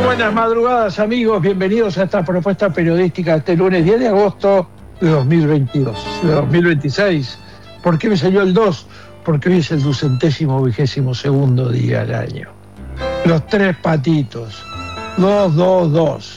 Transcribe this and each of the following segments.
Buenas madrugadas, amigos, bienvenidos a esta propuesta periodística este lunes 10 de agosto de 2026. ¿Por qué me salió el 2? Porque hoy es el 222º día del año. Los tres patitos. 222.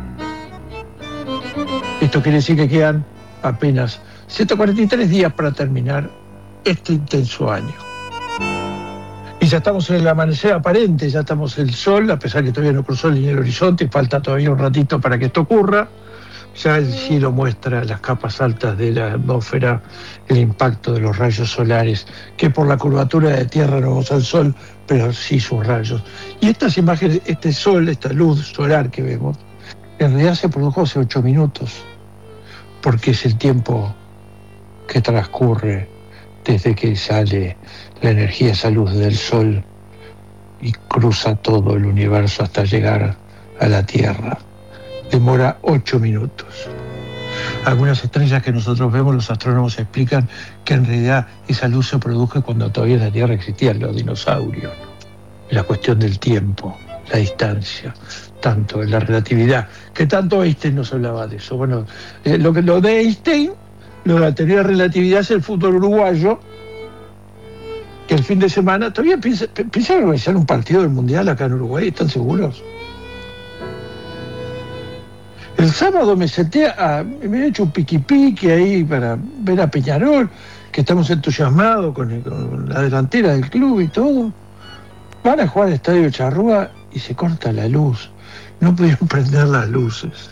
Esto quiere decir que quedan apenas 143 días para terminar este intenso año. Y ya estamos en el amanecer aparente, ya estamos el sol, a pesar que todavía no cruzó la línea del horizonte, falta todavía un ratito para que esto ocurra. Ya el cielo muestra las capas altas de la atmósfera, el impacto de los rayos solares, que por la curvatura de tierra no vemos al sol, pero sí sus rayos. Y estas imágenes, este sol, esta luz solar que vemos, en realidad se produjo hace 8 minutos, porque es el tiempo que transcurre desde que sale la energía, esa luz del sol, y cruza todo el universo hasta llegar a la Tierra. Demora 8 minutos. Algunas estrellas que nosotros vemos, los astrónomos explican que en realidad esa luz se produjo cuando todavía la Tierra existían los dinosaurios. La cuestión del tiempo, la distancia, tanto en la relatividad, que tanto Einstein nos hablaba de eso. Bueno, lo de Einstein, lo de la teoría de relatividad, es el fútbol uruguayo, que el fin de semana todavía piensan organizar un partido del Mundial acá en Uruguay. ¿Están seguros? El sábado me senté me he hecho un piqui ahí para ver a Peñarol, que estamos entusiasmados con la delantera del club y todo. Van a jugar al Estadio Charrúa y se corta la luz. No pudieron prender las luces.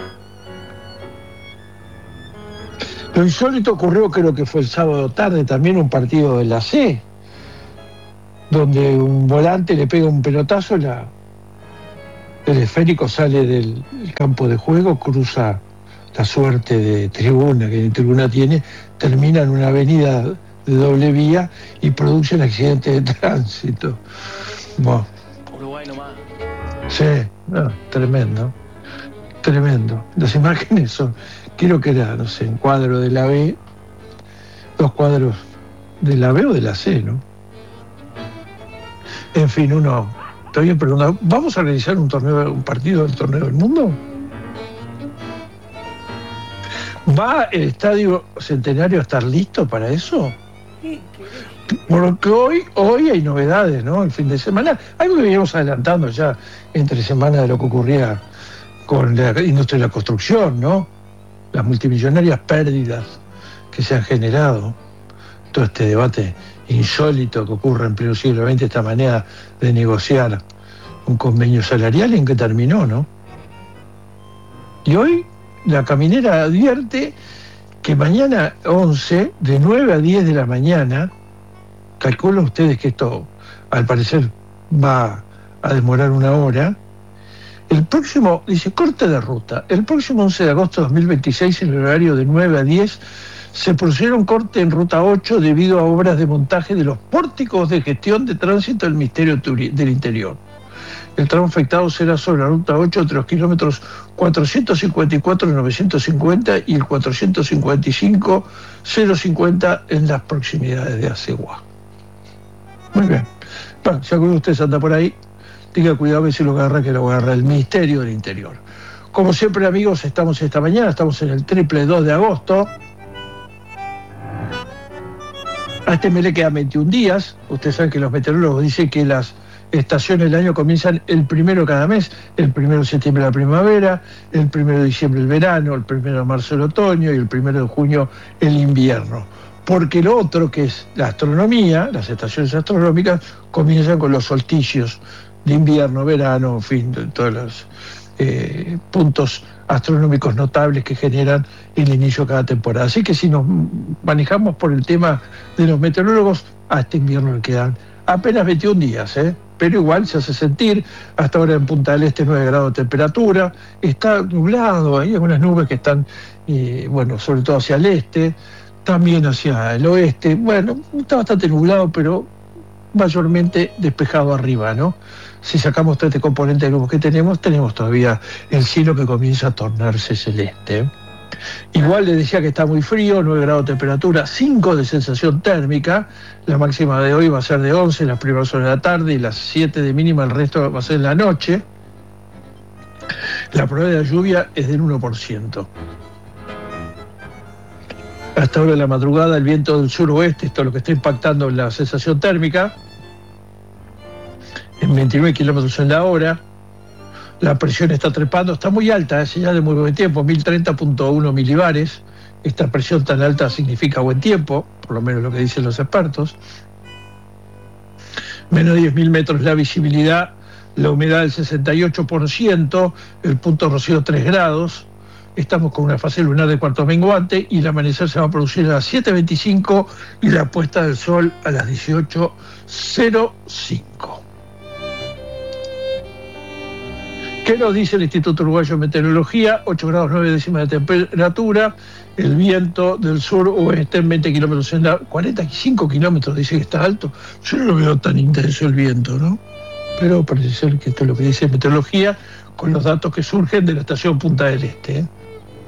Lo insólito ocurrió, creo que fue el sábado tarde, también un partido de la C, donde un volante le pega un pelotazo, el esférico sale del campo de juego, cruza la suerte de tribuna que la tribuna tiene, termina en una avenida de doble vía y produce un accidente de tránsito. Bueno. Uruguay nomás. Sí, no, tremendo. Las imágenes son, creo que era, no sé, un cuadro de la B, 2 cuadros de la B o de la C, ¿no? En fin, estoy bien preguntando, ¿vamos a realizar un partido del Torneo del Mundo? ¿Va el Estadio Centenario a estar listo para eso? Porque hoy hay novedades, ¿no? El fin de semana, algo que veníamos adelantando ya entre semana de lo que ocurría con la industria de la construcción, ¿no? Las multimillonarias pérdidas que se han generado, todo este debate insólito que ocurre en pleno siglo XX, esta manera de negociar un convenio salarial, en que terminó, ¿no? Y hoy la caminera advierte que mañana 11, de 9 a 10 de la mañana, calculan ustedes que esto al parecer va a demorar 1 hora, el próximo, dice, corte de ruta, el próximo 11 de agosto de 2026, en el horario de 9 a 10, se procedieron corte en Ruta 8 debido a obras de montaje de los pórticos de gestión de tránsito del Ministerio del Interior. El tramo afectado será sobre la Ruta 8 entre los kilómetros 454-950 y el 455-050 en las proximidades de Aceguá. Muy bien. Bueno, si alguno de ustedes anda por ahí, tenga cuidado que si lo agarra, que lo agarra el Ministerio del Interior. Como siempre, amigos, estamos esta mañana, estamos en el 2 de agosto. A este mes le quedan 21 días. Ustedes saben que los meteorólogos dicen que las estaciones del año comienzan el 1 cada mes. El 1 de septiembre la primavera, el 1 de diciembre el verano, el 1 de marzo el otoño y el 1 de junio el invierno. Porque lo otro, que es la astronomía, las estaciones astronómicas, comienzan con los solsticios de invierno, verano, en fin, de todos los puntos astronómicos notables que generan el inicio de cada temporada. Así que si nos manejamos por el tema de los meteorólogos, a este invierno le quedan apenas 21 días, pero igual se hace sentir. Hasta ahora en Punta del Este 9 grados de temperatura, está nublado, hay algunas nubes que están, sobre todo hacia el este, también hacia el oeste, está bastante nublado, pero mayormente despejado arriba, ¿no? Si sacamos todo este componente de nubes que tenemos todavía el cielo que comienza a tornarse celeste. Igual les decía que está muy frío, 9 grados de temperatura, 5 de sensación térmica. La máxima de hoy va a ser de 11 en las primeras horas de la tarde y las 7 de mínima, el resto va a ser en la noche. La probabilidad de lluvia es del 1%. Hasta ahora de la madrugada, el viento del suroeste, esto es lo que está impactando en la sensación térmica, en 29 kilómetros en la hora. La presión está trepando, está muy alta, señal de muy buen tiempo, 1030.1 milibares. Esta presión tan alta significa buen tiempo, por lo menos lo que dicen los expertos. Menos de 10.000 metros la visibilidad, la humedad del 68%, el punto rocío 3 grados. Estamos con una fase lunar de cuarto menguante y el amanecer se va a producir a las 7:25 y la puesta del sol a las 18:05. ¿Qué nos dice el Instituto Uruguayo de Meteorología? 8 grados 9 décimas de temperatura, el viento del sur oeste en 20 kilómetros en la 45 kilómetros, dice que está alto. Yo no lo veo tan intenso el viento, ¿no? Pero parece ser que esto es lo que dice Meteorología con los datos que surgen de la estación Punta del Este, ¿eh?